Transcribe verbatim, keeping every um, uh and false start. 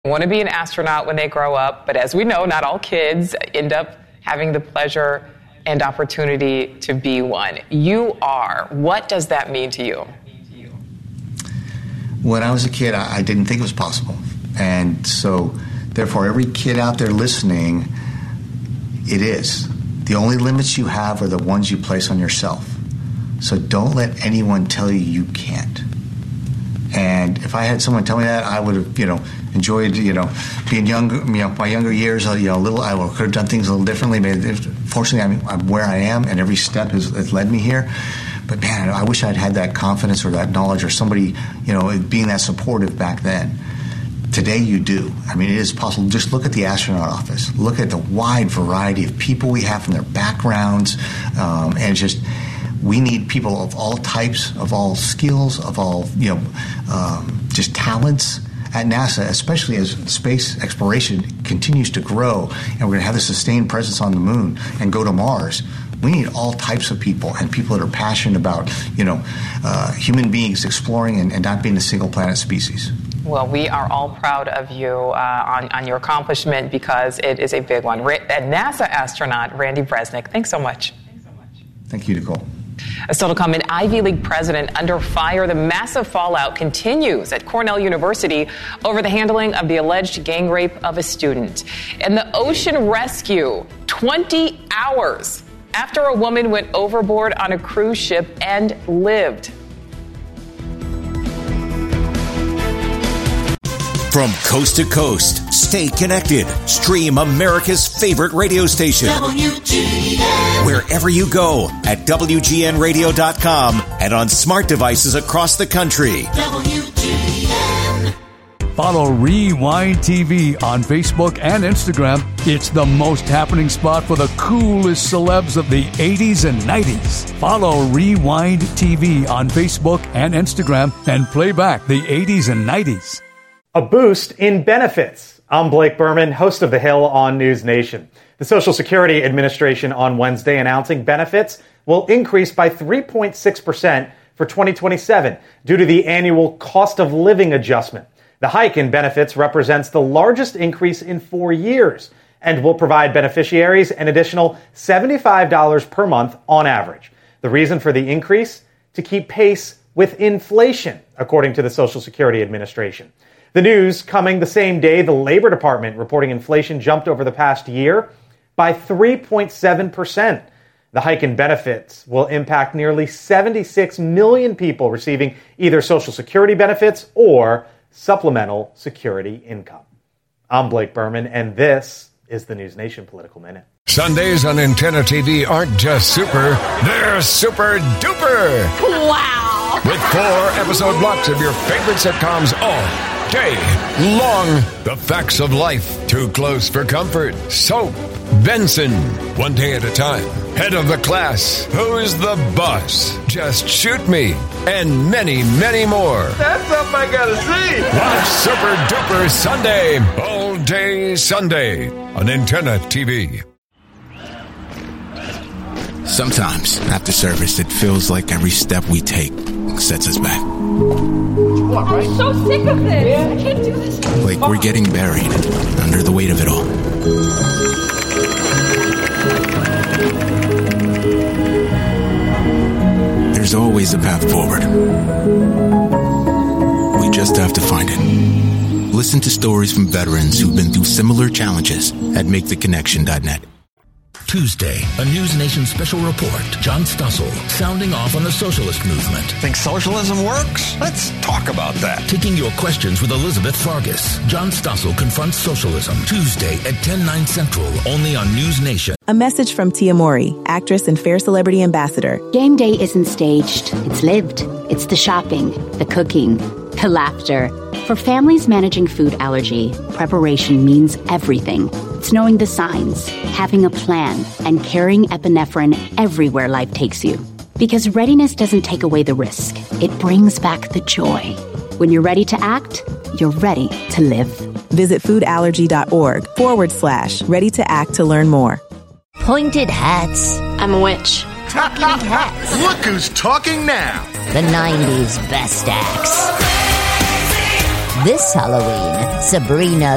want to be an astronaut when they grow up, but as we know, not all kids end up having the pleasure and opportunity to be one. You are. What does that mean to you? When I was a kid, I didn't think it was possible. And so, therefore, every kid out there listening, it is. The only limits you have are the ones you place on yourself. So don't let anyone tell you you can't. And if I had someone tell me that, I would have, you know, enjoyed, you know, being younger, you know, my younger years, you know, a little, I could have done things a little differently. But fortunately, I'm, I'm where I am, and every step has, has led me here. But man, I wish I'd had that confidence or that knowledge or somebody, you know, being that supportive back then. Today you do. I mean, it is possible. Just look at the astronaut office. Look at the wide variety of people we have from their backgrounds, um, and just we need people of all types, of all skills, of all, you know, um, just talents at NASA, especially as space exploration continues to grow, and we're going to have a sustained presence on the moon and go to Mars. We need all types of people, and people that are passionate about, you know, uh, human beings exploring and, and not being a single planet species. Well, we are all proud of you uh, on, on your accomplishment, because it is a big one. Ra- NASA astronaut Randy Bresnik, thanks so much. Thank you, Nicole. Still to come, an Ivy League president under fire. The massive fallout continues at Cornell University over the handling of the alleged gang rape of a student. And the ocean rescue, twenty hours after a woman went overboard on a cruise ship and lived. From coast to coast, stay connected. Stream America's favorite radio station. W G N. Wherever you go at W G N radio dot com and on smart devices across the country. W G N. Follow Rewind T V on Facebook and Instagram. It's the most happening spot for the coolest celebs of the eighties and nineties. Follow Rewind T V on Facebook and Instagram and play back the eighties and nineties. A boost in benefits. I'm Blake Berman, host of The Hill on News Nation. The Social Security Administration on Wednesday announcing benefits will increase by three point six percent for twenty twenty-seven due to the annual cost of living adjustment. The hike in benefits represents the largest increase in four years and will provide beneficiaries an additional seventy-five dollars per month on average. The reason for the increase? To keep pace with inflation, according to the Social Security Administration. The news coming the same day the Labor Department reporting inflation jumped over the past year by three point seven percent. The hike in benefits will impact nearly seventy-six million people receiving either Social Security benefits or supplemental security income. I'm Blake Berman, and this is the News Nation Political Minute. Sundays on Antenna T V aren't just super, they're super duper. Wow! With four episode blocks of your favorite sitcoms all day long. The Facts of Life, Too Close for Comfort, Soap, Benson, One Day at a Time, Head of the Class, Who's the Boss, Just Shoot Me, and many, many more. That's something I gotta see. Watch Super Duper Sunday, all day Sunday on Antenna T V. Sometimes, after service, it feels like every step we take sets us back. I'm so sick of this. I can't do this. Like we're getting buried under the weight of it all. There's always a path forward. We just have to find it. Listen to stories from veterans who've been through similar challenges at make the connection dot net. Tuesday, a News Nation special report. John Stossel sounding off on the socialist movement. Think socialism works? Let's talk about that. Taking your questions with Elizabeth Fargus. John Stossel confronts socialism. Tuesday at ten, nine Central, only on News Nation. A message from Tia Mowry, actress and Fair Celebrity Ambassador. Game day isn't staged. It's lived. It's the shopping, the cooking, the laughter. For families managing food allergy, preparation means everything. It's knowing the signs, having a plan, and carrying epinephrine everywhere life takes you. Because readiness doesn't take away the risk. It brings back the joy. When you're ready to act, you're ready to live. Visit foodallergy.org forward slash ready to act to learn more. Pointed hats. I'm a witch. Talking hats. Look who's talking now. The nineties best acts. This Halloween, Sabrina